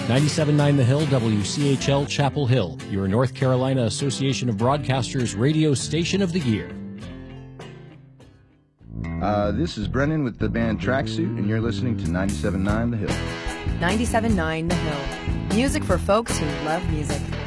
97.9 The Hill, WCHL Chapel Hill, your North Carolina Association of Broadcasters radio station of the year. This is Brennan with the band Tracksuit, and you're listening to 97.9 The Hill. 97.9 The Hill. Music for folks who love music.